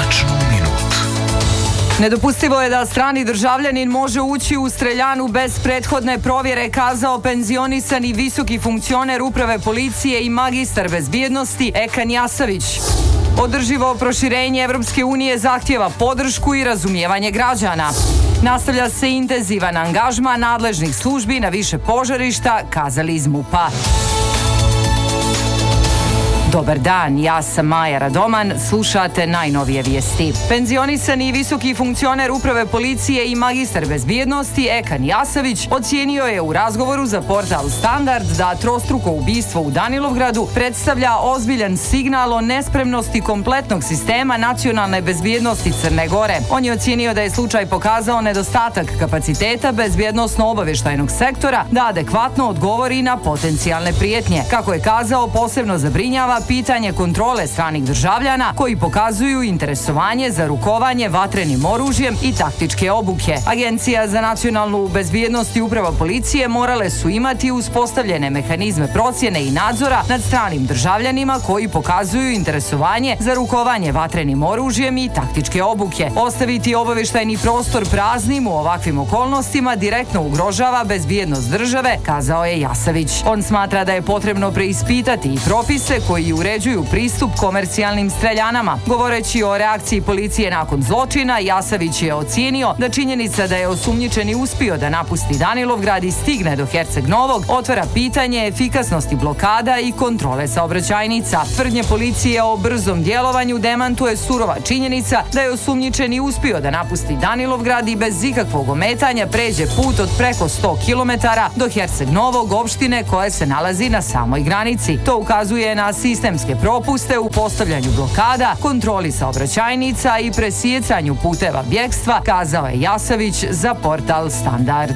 tačnu minut. Nedopustivo je da strani državljanin može ući u streljanu bez prethodne provjere, kazao penzionisani visoki funkcioner uprave policije i magistar bezbjednosti Ekan Jasavić. Održivo proširenje Evropske unije zahtjeva podršku i razumijevanje građana. Nastavlja se intenzivan angažman nadležnih službi na više požarišta, kazali iz MUP-a. Dobar dan, ja sam Maja Radoman, slušate najnovije vijesti. Penzionisani visoki funkcioner uprave policije i magistar bezbjednosti Ekan Jasavić ocijenio je u razgovoru za portal Standard da trostruko ubistvo u Danilovgradu predstavlja ozbiljan signal o nespremnosti kompletnog sistema nacionalne bezbjednosti Crne Gore. On je ocijenio da je slučaj pokazao nedostatak kapaciteta bezbjednosno-obavještajnog sektora da adekvatno odgovori na potencijalne prijetnje. Kako je kazao, posebno zabrinjava pitanje kontrole stranih državljana koji pokazuju interesovanje za rukovanje vatrenim oružjem i taktičke obuke. Agencija za nacionalnu bezbjednost i uprava policije morale su imati uspostavljene mehanizme procjene i nadzora nad stranim državljanima koji pokazuju interesovanje za rukovanje vatrenim oružjem i taktičke obuke. Ostaviti obavještajni prostor praznim u ovakvim okolnostima direktno ugrožava bezbjednost države, kazao je Jasavić. On smatra da je potrebno preispitati i propise koji uređuju pristup komercijalnim streljanama. Govoreći o reakciji policije nakon zločina, Jasavić je ocijenio da činjenica da je osumnjičeni uspio da napusti Danilovgrad i stigne do Herceg Novog otvara pitanje efikasnosti blokada i kontrole saobraćajnica. Tvrdnje policije o brzom djelovanju demantuje surova činjenica da je osumnjičeni uspio da napusti Danilovgrad i bez ikakvog ometanja pređe put od preko 100 km do Herceg Novog, opštine koja se nalazi na samoj granici. To ukazuje na sistemske propuste u postavljanju blokada, kontroli saobraćajnica i presjecanju puteva bjegstva, kazao je Jasavić za portal Standard.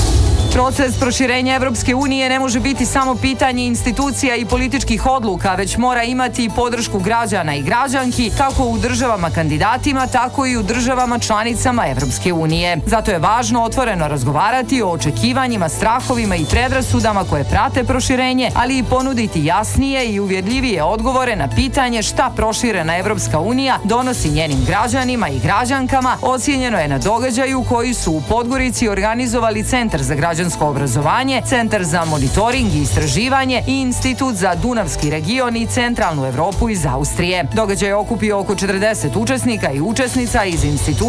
Proces proširenja Evropske unije ne može biti samo pitanje institucija i političkih odluka, već mora imati i podršku građana i građanki, kako u državama kandidatima, tako i u državama članicama Evropske unije. Zato je važno otvoreno razgovarati o očekivanjima, strahovima i predrasudama koje prate proširenje, ali i ponuditi jasnije i uvjerljivije odgovore na pitanje šta proširena Evropska unija donosi njenim građanima i građankama, ocijenjeno je na događaju koji su u Podgorici organizovali Centar za građansko obrazovanje, Centar za monitoring i istraživanje i Institut za Dunavski region i Centralnu Evropu iz Austrije. Događaj je okupio oko 40 učesnika i učesnica iz instituta